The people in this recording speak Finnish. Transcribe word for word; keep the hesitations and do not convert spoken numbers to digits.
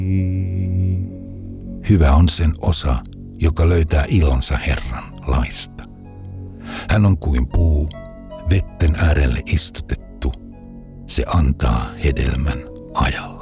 Hyvä on sen osa, joka löytää ilonsa Herran laista. Hän on kuin puu, vetten äärelle istutettu. Se antaa hedelmän ajalla.